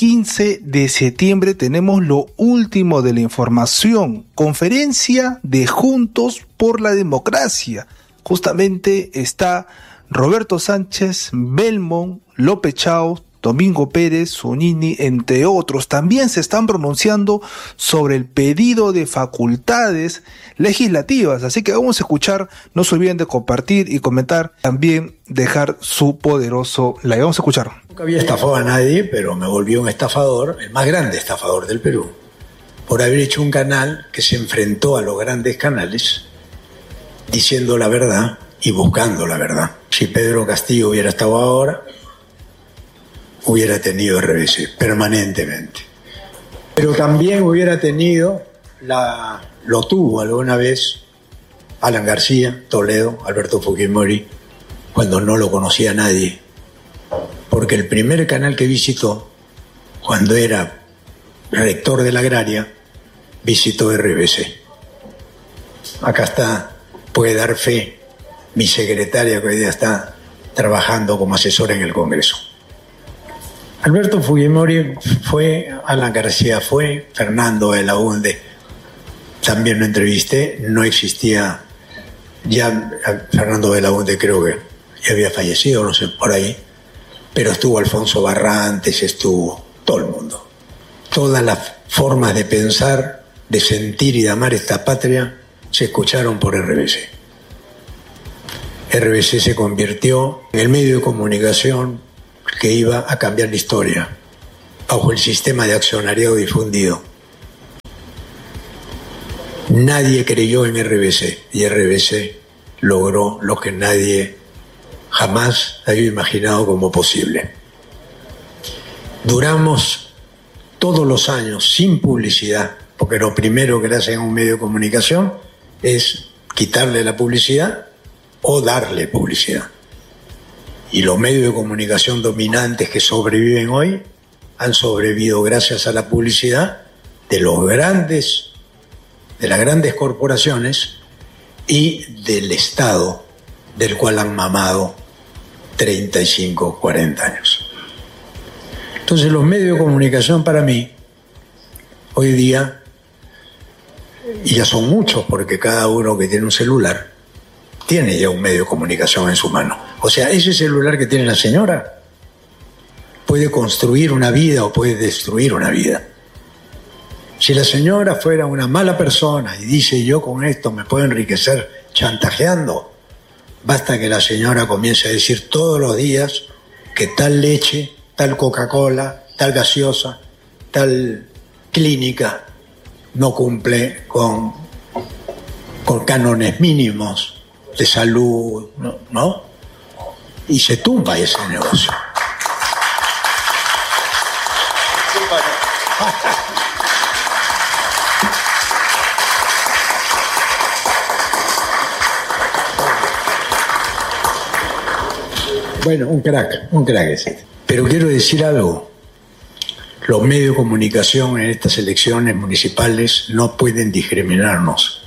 15 de septiembre tenemos lo último de la información. Conferencia de Juntos por la Democracia. Justamente está Roberto Sánchez, Belmont, López Chao, Domingo Pérez, Zunini, entre otros. También se están pronunciando sobre el pedido de facultades legislativas. Así que vamos a escuchar, no se olviden de compartir y comentar, también dejar su poderoso like. Vamos a escuchar. Nunca había estafado a nadie, pero me volví un estafador, el más grande estafador del Perú, por haber hecho un canal que se enfrentó a los grandes canales, diciendo la verdad y buscando la verdad. Si Pedro Castillo hubiera estado ahora, hubiera tenido RBC permanentemente. Pero también hubiera tenido, lo tuvo alguna vez Alan García, Toledo, Alberto Fujimori, cuando no lo conocía nadie. Porque el primer canal que visitó, cuando era rector de la Agraria, visitó RBC. Acá está, puede dar fe, mi secretaria que hoy día está trabajando como asesora en el Congreso. Alberto Fujimori fue, Alan García fue, Fernando Belaúnde también lo entrevisté, no existía, ya Fernando Belaúnde creo que ya había fallecido, no sé, por ahí, pero estuvo Alfonso Barrantes, estuvo todo el mundo. Todas las formas de pensar, de sentir y de amar esta patria se escucharon por RBC. RBC se convirtió en el medio de comunicación que iba a cambiar la historia bajo el sistema de accionariado difundido. Nadie creyó en RBC y RBC logró lo que nadie jamás había imaginado como posible. Duramos todos los años sin publicidad, porque lo primero que le hacen a un medio de comunicación es quitarle la publicidad o darle publicidad. Y los medios de comunicación dominantes que sobreviven hoy han sobrevivido gracias a la publicidad de las grandes corporaciones y del Estado, del cual han mamado 35, 40 años. Entonces los medios de comunicación para mí, hoy día, y ya son muchos porque cada uno que tiene un celular, tiene ya un medio de comunicación en su mano. O sea, ese celular que tiene la señora puede construir una vida o puede destruir una vida. Si la señora fuera una mala persona y dice yo con esto me puedo enriquecer chantajeando, basta que la señora comience a decir todos los días que tal leche, tal Coca-Cola, tal gaseosa, tal clínica no cumple con cánones mínimos de salud, ¿no? Y se tumba ese negocio. Bueno, un crack ese. Pero quiero decir algo. Los medios de comunicación en estas elecciones municipales no pueden discriminarnos.